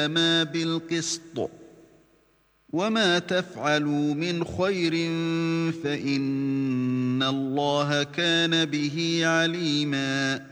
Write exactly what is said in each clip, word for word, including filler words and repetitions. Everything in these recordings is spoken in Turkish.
مَا بِالْقِسْطِ وَمَا تَفْعَلُوا مِنْ خَيْرٍ فَإِنَّ اللّٰهَ كَانَ بِهِ عَلِيمًا.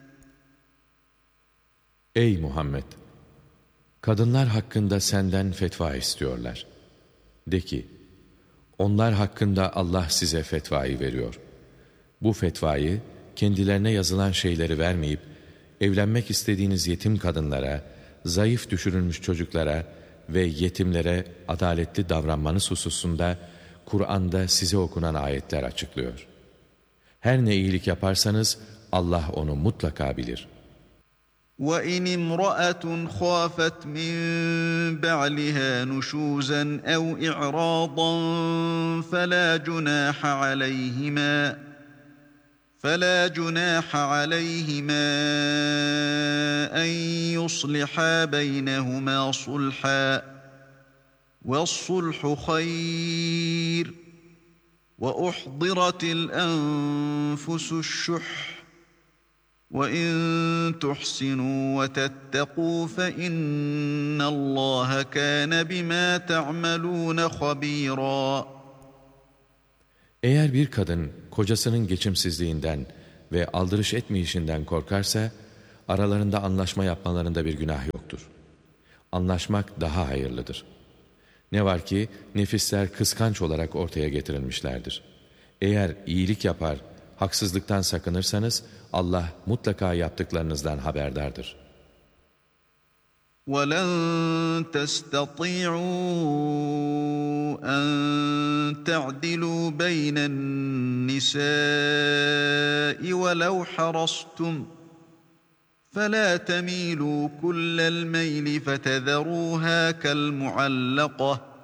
Ey Muhammed! Kadınlar hakkında senden fetva istiyorlar. De ki, onlar hakkında Allah size fetvayı veriyor. Bu fetvayı kendilerine yazılan şeyleri vermeyip, evlenmek istediğiniz yetim kadınlara, zayıf düşürülmüş çocuklara ve yetimlere adaletli davranmanız hususunda Kur'an'da size okunan ayetler açıklıyor. Her ne iyilik yaparsanız Allah onu mutlaka bilir. وَاِنْ اِمْرَأَةٌ خَافَتْ مِنْ بَعْلِهَا نُشُوزًا اَوْ اِعْرَاضًا فَلَا جُنَاحَ عَلَيْهِمَا فَلَا جُنَاحَ عَلَيْهِمَا اَنْ يُصْلِحَا بَيْنَهُمَا صُلْحًا وَالصُّلْحُ خَيْرٌ وَأُحْضِرَتِ الْأَنْفُسُ الشُّحَّ وَاِنْ تُحْسِنُوا وَتَتَّقُوا فَاِنَّ اللّٰهَ كَانَ بِمَا تَعْمَلُونَ خَب۪يرًا. Eğer bir kadın kocasının geçimsizliğinden ve aldırış etmeyişinden korkarsa, aralarında anlaşma yapmalarında bir günah yoktur. Anlaşmak daha hayırlıdır. Ne var ki nefisler kıskanç olarak ortaya getirilmişlerdir. Eğer iyilik yapar, haksızlıktan sakınırsanız Allah mutlaka yaptıklarınızdan haberdardır. وَلَنْ تَسْتَطِيعُوا أَنْ تَعْدِلُوا بَيْنَ النِّسَاءِ وَلَوْ حَرَصْتُمْ فَلَا تَمِيلُوا كُلَّ الْمَيْلِ فَتَذَرُوهَا كَالْمُعَلَّقَةِ